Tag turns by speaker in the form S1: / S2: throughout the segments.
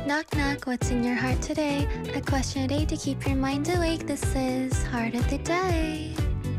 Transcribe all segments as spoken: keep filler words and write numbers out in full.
S1: Knock knock, what's in your heart today? A question a day to keep your mind awake. This is Heart of the Day.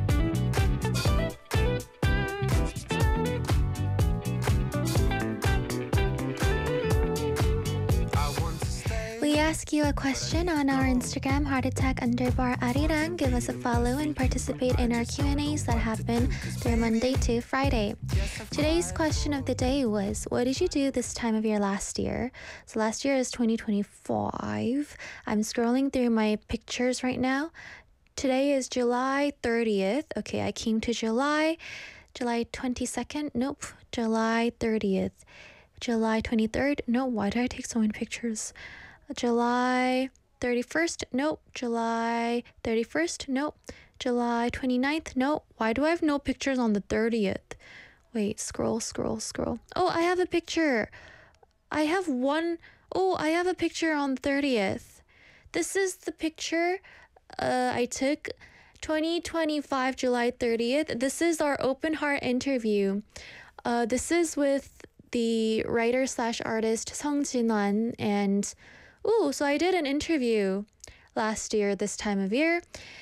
S1: We ask you a question on our Instagram, heartattack underbar arirang. Give us a follow and participate in our Q and A's that happen through Monday to Friday. Today's question of the day was, what did you do this time of year last year? So last year is twenty twenty-five. I'm scrolling through my pictures right now. Today is July thirtieth. Okay, I came to July. July twenty-second? Nope. July thirtieth. July twenty-third? No, why did I take so many pictures? July thirty-first? Nope. July thirty-first? Nope. July twenty-ninth? Nope. Why do I have no pictures on the thirtieth? Wait, scroll, scroll, scroll. Oh, I have a picture. I have one. Oh, I have a picture on the thirtieth. This is the picture uh, I took twenty twenty-five, July thirtieth. This is our open heart interview. Uh, this is with the writer slash artist Sung Jin-won, and ooh, so I did an interview last year this time of year.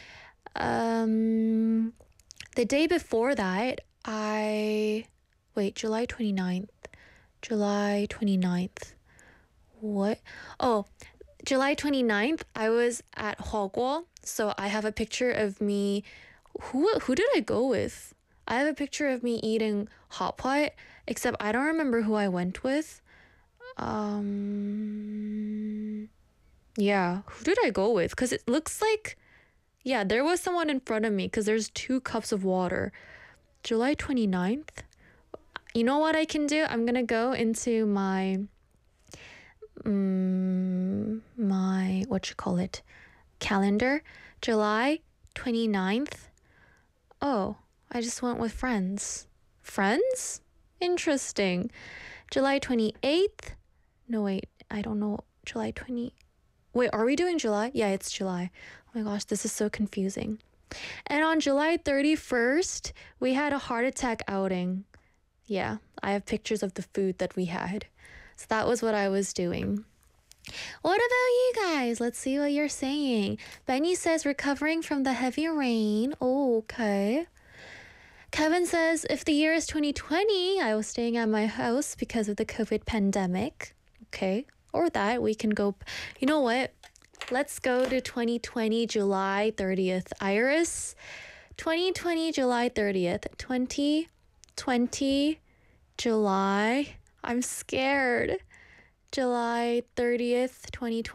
S1: Um, the day before that, I wait, July twenty-ninth. July twenty-ninth. What? Oh, July twenty-ninth, I was at Hogwo. So I have a picture of me. Who who did I go with? I have a picture of me eating hot pot, except I don't remember who I went with. Um, yeah, who did I go with? Because it looks like, yeah, there was someone in front of me because there's two cups of water. July twenty-ninth. You know what I can do? I'm going to go into my, um, my, what you call it, calendar. July twenty-ninth. Oh, I just went with friends. Friends? Interesting. July twenty-eighth. No, wait, I don't know. July twentieth. Wait, are we doing July? Yeah, it's July. Oh my gosh, this is so confusing. And on July thirty-first, we had a heart attack outing. Yeah, I have pictures of the food that we had. So that was what I was doing. What about you guys? Let's see what you're saying. Benny says recovering from the heavy rain. Oh, okay. Kevin says, if the year is twenty twenty, I was staying at my house because of the COVID pandemic. Okay. Or that we can go. You know what? Let's go to twenty twenty, July thirtieth. Iris, twenty twenty, July thirtieth. twenty twenty, July. I'm scared. July thirtieth, twenty twenty.